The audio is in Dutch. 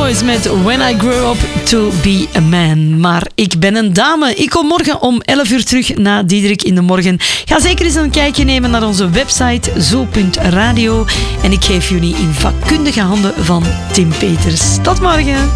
Boys met When I Grow Up To Be A Man. Maar ik ben een dame. Ik kom morgen om 11 uur terug na Diederik in de Morgen. Ga zeker eens een kijkje nemen naar onze website zo.radio. En ik geef jullie in vakkundige handen van Tim Peters. Tot morgen.